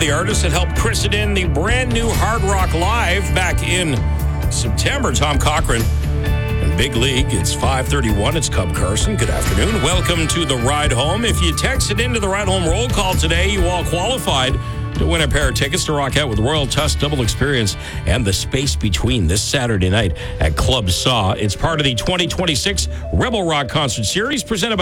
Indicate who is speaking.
Speaker 1: the artists that helped christen in the brand new Hard Rock Live back in September. Tom Cochrane in Big League. It's 5:31. It's Cub Carson. Good afternoon. Welcome to the Ride Home. If you texted into the Ride Home roll call today, you all qualified to win a pair of tickets to rock out with Royal Tusk Double Experience and The Space Between this Saturday night at Club Saw. It's part of the 2026 Rebel Rock Concert Series presented by